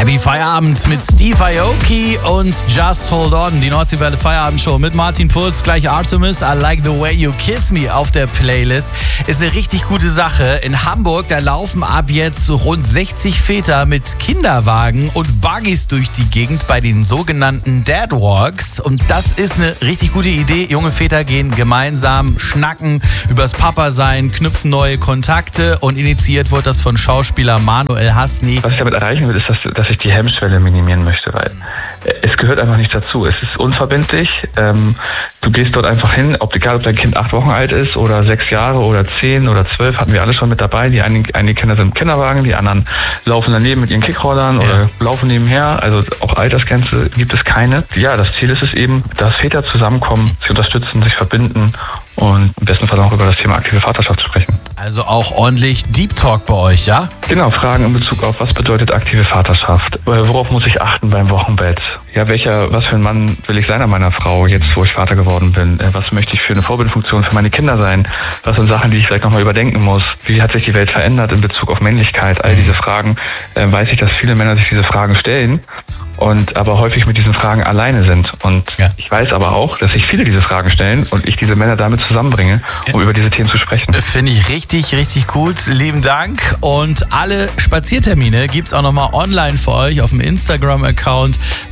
Happy Feierabend mit Steve Aoki und Just Hold On. Die Nordseewelle Feierabendshow mit Martin Puls, gleich Artemis, I Like the Way You Kiss Me auf der Playlist. Ist eine richtig gute Sache. In Hamburg, da laufen ab jetzt rund 60 Väter mit Kinderwagen und Buggies durch die Gegend bei den sogenannten Dad Walks. Und das ist eine richtig gute Idee. Junge Väter gehen gemeinsam schnacken übers Papa-Sein, knüpfen neue Kontakte und initiiert wird das von Schauspieler Manuel Hasni. Was ich damit erreichen will, ist, dass ich die Hemmschwelle minimieren möchte, weil es gehört einfach nicht dazu. Es ist unverbindlich. Du gehst dort einfach hin, egal ob dein Kind 8 Wochen alt ist oder 6 Jahre oder 10 oder 12, hatten wir alle schon mit dabei. Die einige Kinder sind im Kinderwagen, die anderen laufen daneben mit ihren Kickrollern oder laufen nebenher. Also auch Altersgrenze gibt es keine. Ja, das Ziel ist es eben, dass Väter zusammenkommen, sich unterstützen, sich verbinden und im besten Fall auch über das Thema aktive Vaterschaft sprechen. Also auch ordentlich Deep Talk bei euch, ja? Genau, Fragen in Bezug auf, was bedeutet aktive Vaterschaft? Worauf muss ich achten beim Wochenbett? Ja, was für ein Mann will ich sein an meiner Frau, jetzt wo ich Vater geworden bin? Was möchte ich für eine Vorbildfunktion für meine Kinder sein? Was sind Sachen, die ich vielleicht nochmal überdenken muss? Wie hat sich die Welt verändert in Bezug auf Männlichkeit? All diese Fragen, weiß ich, dass viele Männer sich diese Fragen stellen und aber häufig mit diesen Fragen alleine sind. Und ich weiß aber auch, dass sich viele diese Fragen stellen und ich diese Männer damit zusammenbringe, um über diese Themen zu sprechen. Finde ich richtig, richtig gut. Lieben Dank. Und alle Spaziertermine gibt's auch nochmal online für euch auf dem Instagram-Account